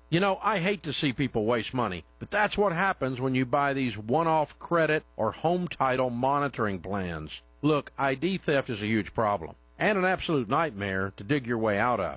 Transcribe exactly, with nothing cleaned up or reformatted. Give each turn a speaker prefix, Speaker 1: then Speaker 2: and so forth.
Speaker 1: You know, I hate to see people waste money, but that's what happens when you buy these one-off credit or home title monitoring plans. Look, I D theft is a huge problem and an absolute nightmare to dig your way out of.